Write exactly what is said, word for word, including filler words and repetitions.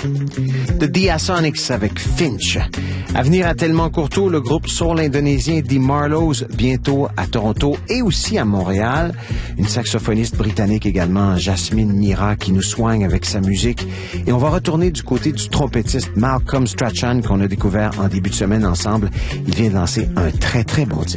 The Diasonics avec Finch. À venir à Tellement Courteau, le groupe soul indonésien The Marlows, bientôt à Toronto et aussi à Montréal. Une saxophoniste britannique également, Jasmine Mira, qui nous soigne avec sa musique. Et on va retourner du côté du trompettiste Malcolm Strachan qu'on a découvert en début de semaine ensemble. Il vient de lancer un très très bon disque.